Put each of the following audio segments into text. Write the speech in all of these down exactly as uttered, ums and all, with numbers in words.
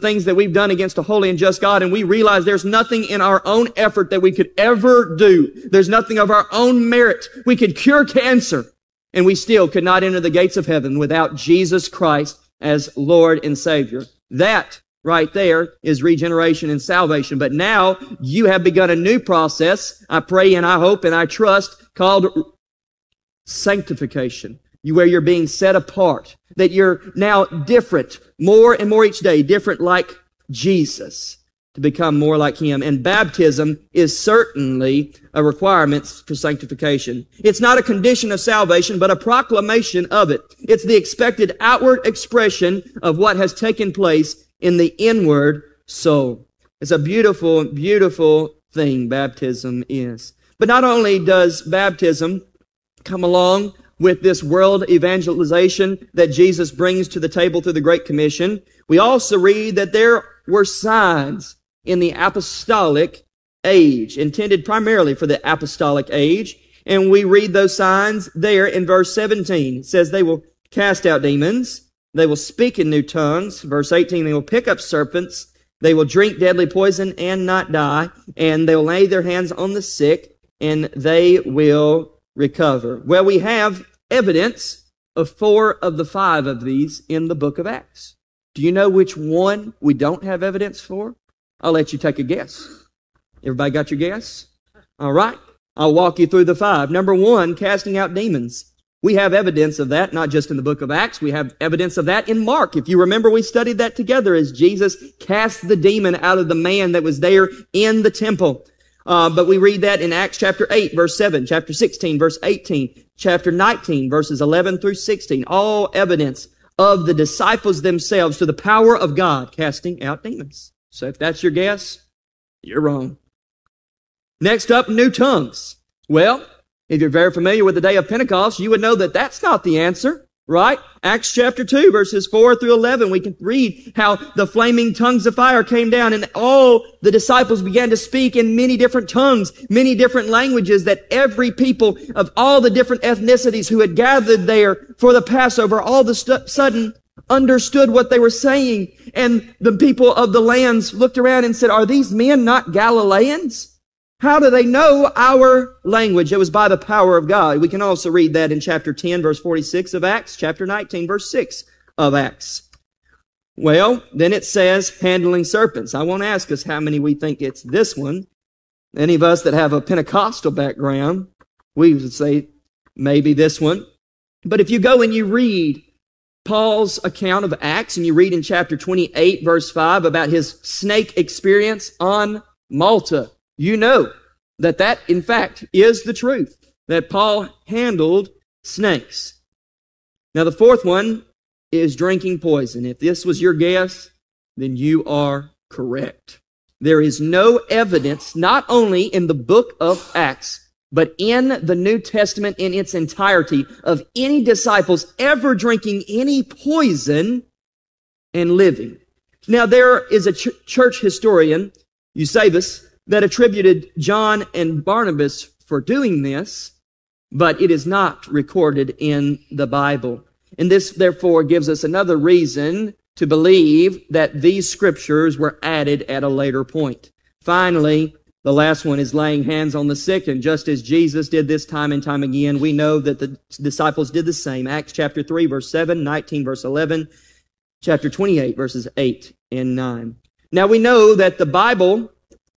things that we've done against a holy and just God, and we realize there's nothing in our own effort that we could ever do. There's nothing of our own merit. We could cure cancer, and we still could not enter the gates of heaven without Jesus Christ as Lord and Savior. That right there is regeneration and salvation. But now you have begun a new process, I pray and I hope and I trust, called sanctification. You, where you're being set apart, that you're now different, more and more each day, different like Jesus, to become more like Him. And baptism is certainly a requirement for sanctification. It's not a condition of salvation, but a proclamation of it. It's the expected outward expression of what has taken place in the inward soul. It's a beautiful, beautiful thing, baptism is. But not only does baptism come along with this world evangelization that Jesus brings to the table through the Great Commission, we also read that there were signs in the apostolic age, intended primarily for the apostolic age. And we read those signs there in verse seventeen. It says they will cast out demons. They will speak in new tongues. Verse eighteen, they will pick up serpents. They will drink deadly poison and not die. And they will lay their hands on the sick and they will recover. Well, we have evidence of four of the five of these in the book of Acts. Do you know which one we don't have evidence for? I'll let you take a guess. Everybody got your guess? All right. I'll walk you through the five. Number one, casting out demons. We have evidence of that, not just in the book of Acts. We have evidence of that in Mark. If you remember, we studied that together as Jesus cast the demon out of the man that was there in the temple. Uh, but we read that in Acts chapter eight, verse seven, chapter sixteen, verse eighteen, chapter nineteen, verses eleven through sixteen. All evidence of the disciples themselves to the power of God casting out demons. So if that's your guess, you're wrong. Next up, new tongues. Well, if you're very familiar with the day of Pentecost, you would know that that's not the answer, right? Acts chapter two, verses four through eleven, we can read how the flaming tongues of fire came down and all the disciples began to speak in many different tongues, many different languages, that every people of all the different ethnicities who had gathered there for the Passover all of a sudden understood what they were saying. And the people of the lands looked around and said, "Are these men not Galileans? How do they know our language?" It was by the power of God. We can also read that in chapter ten, verse forty-six of Acts, chapter nineteen, verse six of Acts. Well, then it says handling serpents. I won't ask us how many we think it's this one. Any of us that have a Pentecostal background, we would say maybe this one. But if you go and you read Paul's account of Acts, and you read in chapter twenty-eight, verse five, about his snake experience on Malta, you know that that, in fact, is the truth, that Paul handled snakes. Now, the fourth one is drinking poison. If this was your guess, then you are correct. There is no evidence, not only in the book of Acts, but in the New Testament in its entirety, of any disciples ever drinking any poison and living. Now, there is a ch- church historian, Eusebius, that attributed John and Barnabas for doing this, but it is not recorded in the Bible. And this, therefore, gives us another reason to believe that these scriptures were added at a later point. Finally, the last one is laying hands on the sick, and just as Jesus did this time and time again, we know that the disciples did the same. Acts chapter three, verse seven, nineteen, verse eleven, chapter twenty-eight, verses eight and nine. Now, we know that the Bible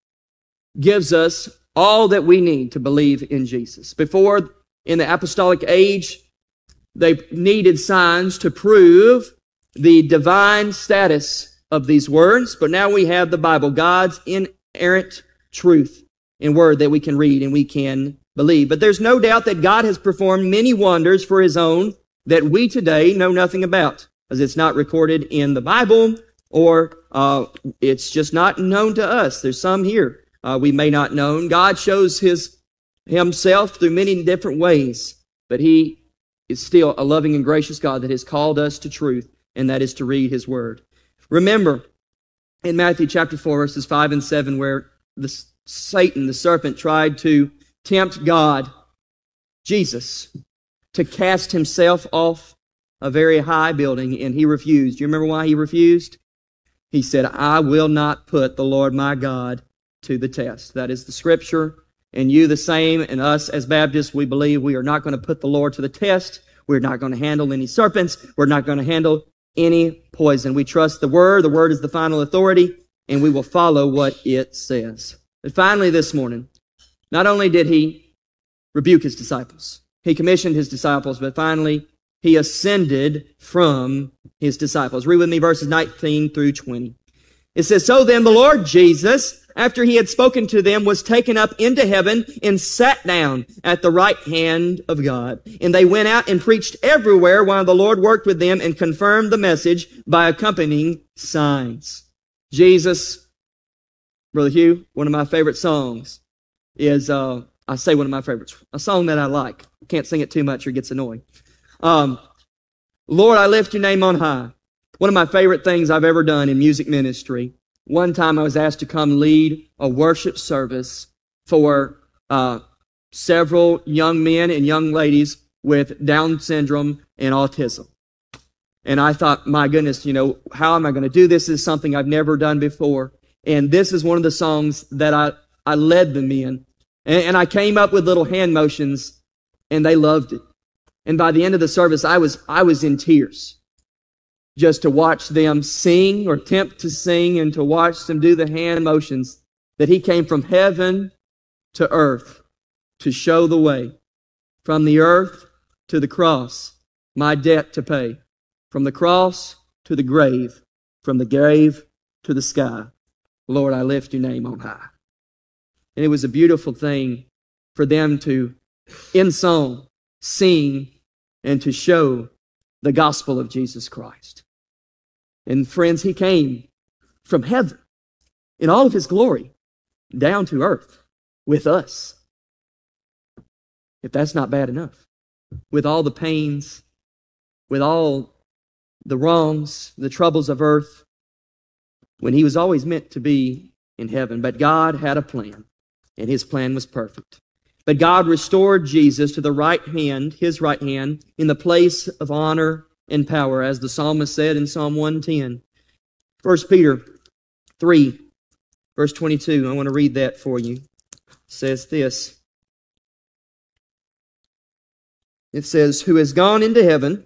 gives us all that we need to believe in Jesus. Before, in the apostolic age, they needed signs to prove the divine status of these words, but now we have the Bible, God's inerrant truth and word that we can read and we can believe. But there's no doubt that God has performed many wonders for His own that we today know nothing about, because it's not recorded in the Bible, or uh, it's just not known to us. There's some here Uh, we may not know. God shows His Himself through many different ways, but He is still a loving and gracious God that has called us to truth, and that is to read His Word. Remember, in Matthew chapter four, verses five and seven, where the Satan, the serpent, tried to tempt God, Jesus, to cast Himself off a very high building, and He refused. Do you remember why He refused? He said, I will not put the Lord my God to the test. That is the Scripture. And you the same, and us as Baptists, we believe we are not going to put the Lord to the test. We're not going to handle any serpents. We're not going to handle any poison. We trust the Word. The Word is the final authority, and we will follow what it says. And finally this morning, not only did He rebuke His disciples, He commissioned His disciples, but finally He ascended from His disciples. Read with me verses nineteen through twenty. It says, So then the Lord Jesus, after He had spoken to them, was taken up into heaven and sat down at the right hand of God. And they went out and preached everywhere while the Lord worked with them and confirmed the message by accompanying signs. Jesus, Brother Hugh, one of my favorite songs is, uh, I say one of my favorites, a song that I like. Can't sing it too much or it gets annoying. Um, Lord, I lift your name on high. One of my favorite things I've ever done in music ministry. One time I was asked to come lead a worship service for uh, several young men and young ladies with Down syndrome and autism. And I thought, my goodness, you know, how am I going to do this? This is something I've never done before. And this is one of the songs that I, I led them in. And, and I came up with little hand motions, and they loved it. And by the end of the service, I was I was in tears just to watch them sing or attempt to sing and to watch them do the hand motions that He came from heaven to earth to show the way. From the earth to the cross, my debt to pay. From the cross to the grave, from the grave to the sky. Lord, I lift your name on high. And it was a beautiful thing for them to, in song, sing and to show the gospel of Jesus Christ. And friends, He came from heaven in all of His glory down to earth with us. If that's not bad enough, with all the pains, with all the wrongs, the troubles of earth, when He was always meant to be in heaven. But God had a plan, and His plan was perfect. But God restored Jesus to the right hand, His right hand, in the place of honor and power, as the psalmist said in Psalm one ten. First Peter three, verse twenty-two, I want to read that for you. It says this. It says, Who has gone into heaven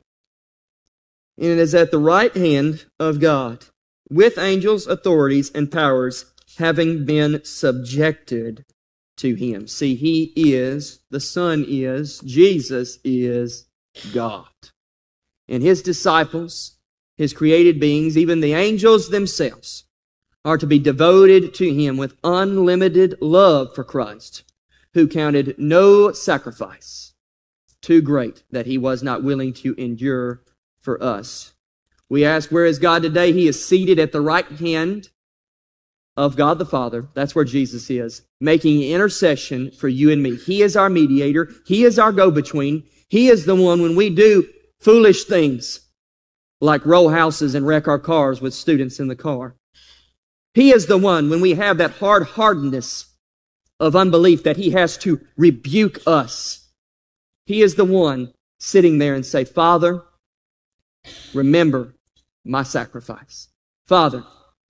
and is at the right hand of God, with angels, authorities, and powers, having been subjected to Him. See, He is, the Son is, Jesus is God. And His disciples, His created beings, even the angels themselves, are to be devoted to Him with unlimited love for Christ, who counted no sacrifice too great that He was not willing to endure for us. We ask, where is God today? He is seated at the right hand of God the Father. That's where Jesus is, making intercession for you and me. He is our mediator. He is our go-between. He is the one when we do foolish things like roll houses and wreck our cars with students in the car. He is the one when we have that hard-heartedness of unbelief that He has to rebuke us. He is the one sitting there and say, Father, remember my sacrifice. Father,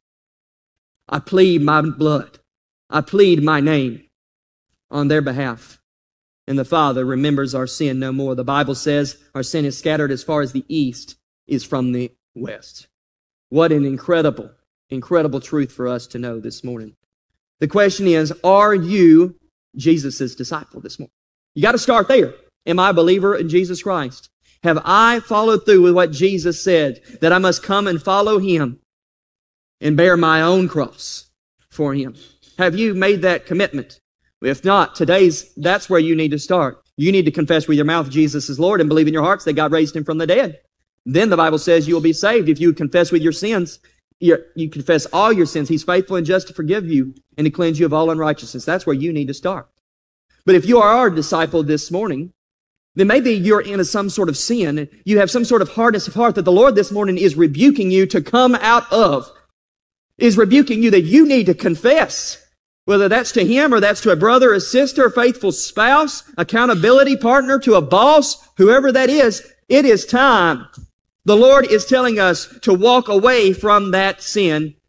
I plead my blood. I plead my name on their behalf. And the Father remembers our sin no more. The Bible says our sin is scattered as far as the east is from the west. What an incredible, incredible truth for us to know this morning. The question is, are you Jesus' disciple this morning? You got to start there. Am I a believer in Jesus Christ? Have I followed through with what Jesus said, that I must come and follow Him and bear my own cross for Him? Have you made that commitment? If not, today's, that's where you need to start. You need to confess with your mouth Jesus is Lord and believe in your hearts that God raised Him from the dead. Then the Bible says you will be saved. If you confess with your sins, you confess all your sins. He's faithful and just to forgive you and to cleanse you of all unrighteousness. That's where you need to start. But if you are our disciple this morning, then maybe you're in a, some sort of sin. You have some sort of hardness of heart that the Lord this morning is rebuking you to come out of. Is rebuking you that you need to confess. Whether that's to Him or that's to a brother, a sister, a faithful spouse, accountability partner, to a boss, whoever that is, it is time. The Lord is telling us to walk away from that sin